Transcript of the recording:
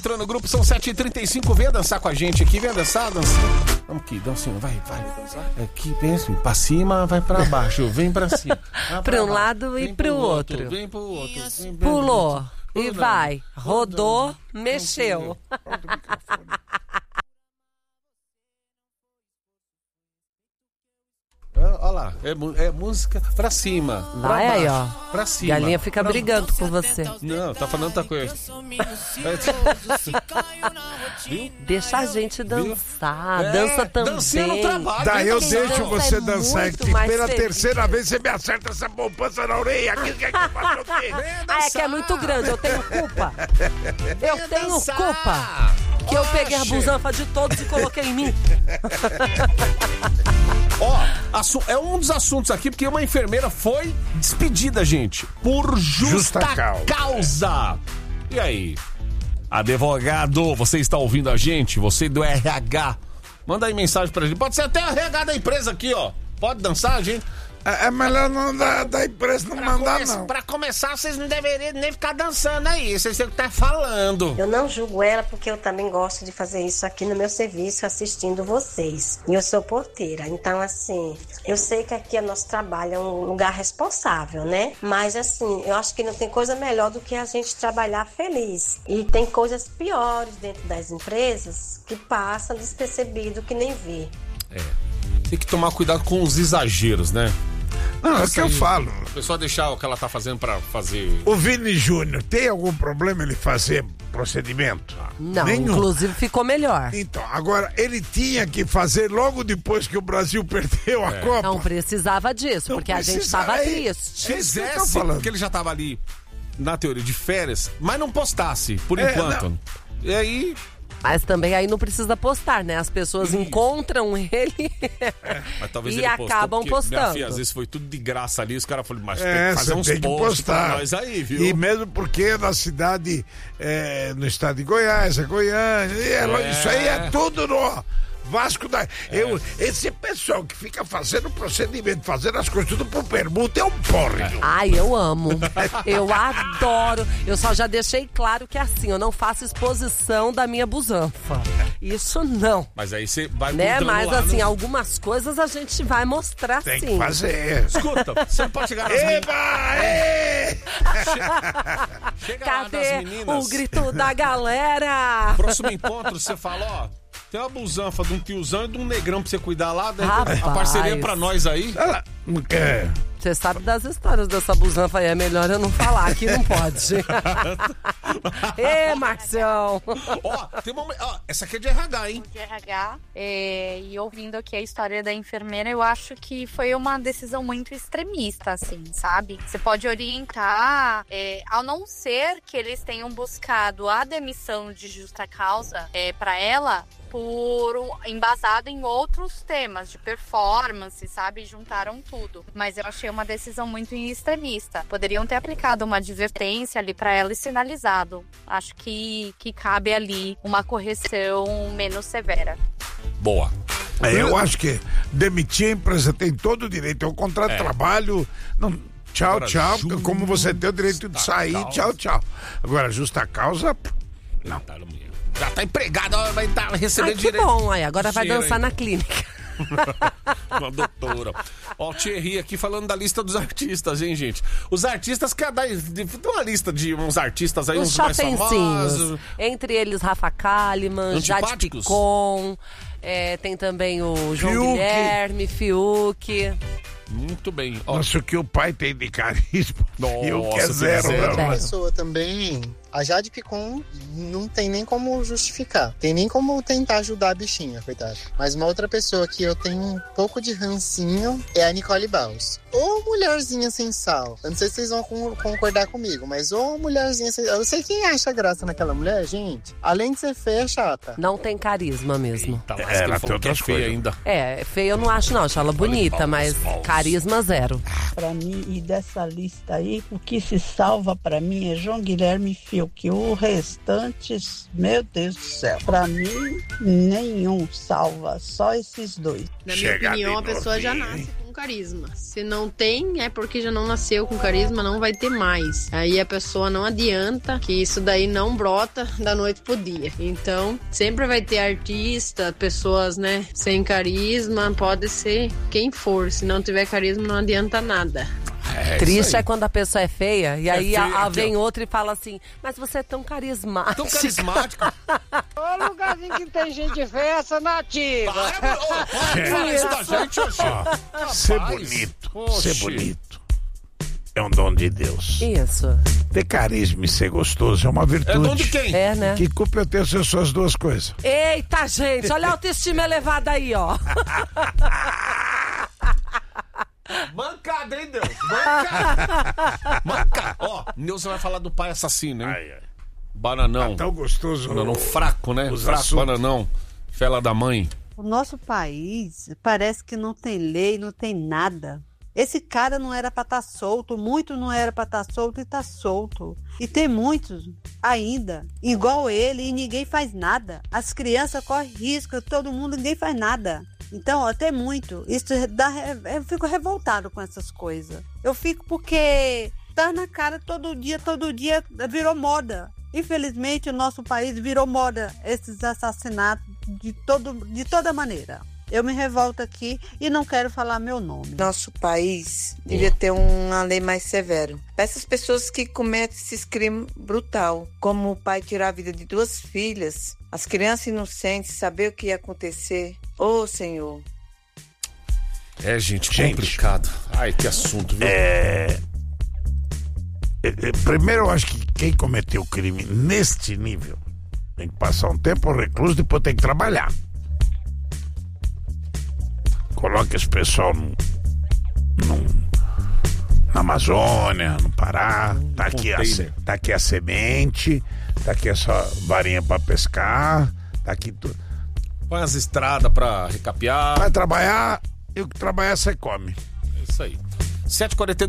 Entrando no grupo, são 7h35, venha dançar com a gente aqui, venha dançar. Vamos aqui, dancinha, vai. Aqui, vem assim, pra cima, vai pra baixo, vem pra cima. Pra um lado e pro outro. Vem pro outro. Pulou e vai, rodou, mexeu. Olha lá, é música pra cima. Vai aí, ó. Pra cima. Galinha fica brigando por você. Não, tá falando outra coisa. Deixa a gente dançar, dança também. Dancinha no trabalho. Daí eu Quem deixo dança você é dançar. muito Que mais pela feliz. terceira vez você me acerta essa poupança na orelha. O que é que eu faço o quê? Ah, é que é muito grande, eu tenho culpa. Eu tenho dançar. culpa. Que eu peguei a Oxe. busanfa de todos e coloquei em mim. Ó, é um dos assuntos aqui, porque uma enfermeira foi despedida, gente, por justa causa. E aí? Advogado, você está ouvindo a gente? Você do RH. Manda aí mensagem pra gente. Pode ser até o RH da empresa aqui, ó. Pode dançar, gente. É melhor não da empresa não mandar, não. Pra começar, vocês não deveriam nem ficar dançando aí. Vocês têm que estar falando. Eu não julgo ela porque eu também gosto de fazer isso aqui no meu serviço, assistindo vocês. E eu sou porteira, então assim, eu sei que aqui o nosso trabalho é um lugar responsável, né? Mas assim, eu acho que não tem coisa melhor do que a gente trabalhar feliz. E tem coisas piores dentro das empresas que passam despercebido, que nem vê. Tem que tomar cuidado com os exageros, né? Não, é o que eu falo. A pessoa deixar o que ela tá fazendo pra fazer... O Vini Júnior, tem algum problema ele fazer procedimento? Não, Nenhum. inclusive ficou melhor. Então, agora, ele tinha que fazer logo depois que o Brasil perdeu a Copa. Não precisava disso, Não porque a gente precisava, tava é- triste. é isso que eu tô Fizesse, falando. porque ele já tava ali, na teoria, de férias, mas não postasse, por É, enquanto. não. E aí... Mas também aí não precisa postar, né? As pessoas encontram ele Mas talvez e ele postou, acabam porque, postando. Minha filha, às vezes foi tudo de graça ali, os caras falaram, mas tem que É, fazer você uns tem que posts pra postar. nós aí, viu? E mesmo porque na cidade, no estado de Goiás, Goiânia, isso aí é tudo no Vasco da... Esse pessoal que fica fazendo procedimento, fazendo as coisas tudo por permuta é um porre. Ai, eu amo. Eu adoro. Eu só já deixei claro que é assim, eu não faço exposição da minha busanfa. Isso não. Mas aí você vai Né? mudando Mas lá assim, no... algumas coisas a gente vai mostrar Tem sim. que fazer. Escuta, você não pode chegar nas meninas... Eba! Ê! Chega lá nas Cadê meninas... o grito da galera? Próximo encontro, você fala, ó... Tem uma busanfa de um tiozão e de um negrão pra você cuidar lá. Rapaz. A parceria pra nós aí. Ela não quer. Você sabe das histórias dessa busanfa aí, é melhor eu não falar, aqui não pode. Ê, Marcião! Ó, tem uma... ó, essa aqui é de RH, hein? De RH, e ouvindo aqui a história da enfermeira, eu acho que foi uma decisão muito extremista, assim, sabe? Você pode orientar, ao não ser que eles tenham buscado a demissão de justa causa para ela, embasado em outros temas de performance, sabe? Juntaram tudo. Mas eu achei uma decisão muito extremista. Poderiam ter aplicado uma advertência ali para ela e sinalizado. Acho que cabe ali uma correção menos severa. Boa. Eu acho que demitir a empresa tem todo o direito. É um contrato de trabalho. Não, tchau, Agora, tchau. Como você tem o direito de sair, causa. tchau, tchau. Agora, justa causa. Não. Já tá empregado, vai receber Ai, que direito. bom, aí agora vai Cheiro dançar aí. na clínica. Uma doutora. Ó, o Thierry aqui falando da lista dos artistas, hein, gente? Os artistas, quer dar uma lista de uns artistas aí, Os uns mais chafencinhos. famosos. Entre eles, Rafa Kalimann, Jade Antipáticos? Picon, tem também o João Fiuk. Guilherme, Fiuk. Muito bem. Ó, Nossa, o que o pai tem de carisma. E o que é Nossa, zero, tem zero. não. Pessoa também, a Jade Picon não tem nem como justificar, tem nem como tentar ajudar a bichinha, coitada. Mas uma outra pessoa que eu tenho um pouco de rancinho é a Nicole Baus. Ô mulherzinha sem sal, eu não sei se vocês vão concordar comigo, mas ô mulherzinha sem sal, eu sei quem acha graça naquela mulher, gente. Além de ser feia, é chata. Não tem carisma mesmo. tá lá, Ela ele falou tem que é outras feia coisas. ainda. Feia eu não acho não, acho ela bonita, mas carisma zero. Pra mim, e dessa lista aí, o que se salva pra mim é João Guilherme e E o que o restante, meu Deus do céu, pra mim, nenhum salva, só esses dois. Na minha opinião, a pessoa já nasce com carisma. Se não tem, é porque já não nasceu com carisma, não vai ter mais. Aí a pessoa não adianta, que isso daí não brota da noite pro dia. Então, sempre vai ter artista, pessoas, né, sem carisma, pode ser quem for. Se não tiver carisma, não adianta nada. Triste é quando a pessoa é feia e aí feia, vem outra e fala assim, mas você é tão carismática. Tão carismática. Ô lugarzinho que tem gente feia, essa nativa. Para falar isso da gente, oxi. Ser bonito, Oxi. ser bonito é um dom de Deus. Isso. Ter carisma e ser gostoso é uma virtude. É dom de quem? É, né? Que culpa eu tenho se eu sou as duas coisas? Eita, gente, olha a autoestima elevada aí, ó. Mancada, hein, Deus? Mancada. Mancada. Ó, Nilson vai falar do pai assassino, hein? Bananão. Tão gostoso. Bananão fraco, né? os Fraco, assuntos. bananão. Fela da mãe. O nosso país parece que não tem lei, não tem nada. Esse cara não era para estar solto, muito não era para estar solto e tá solto. E tem muitos ainda, igual ele, e ninguém faz nada. As crianças correm risco, todo mundo, ninguém faz nada. Então, até muito. Isso eu fico revoltado com essas coisas. Eu fico porque tá na cara todo dia virou moda. Infelizmente, o nosso país virou moda, esses assassinatos de toda maneira. Eu me revolto aqui e não quero falar meu nome. Nosso país devia ter uma lei mais severa. Para essas pessoas que cometem esses crimes brutal, como o pai tirar a vida de 2 filhas, as crianças inocentes, saber o que ia acontecer. Ô, Senhor. É, gente, complicado. Ai, que assunto, viu? Primeiro, eu acho que quem cometeu crime neste nível tem que passar um tempo recluso, depois tem que trabalhar. Coloca esse pessoal na Amazônia, no Pará. Tá aqui a semente, tá aqui essa varinha pra pescar, tá aqui tudo. Põe as estradas pra recapear. Vai trabalhar e o que trabalhar você come. É isso aí. 7h42.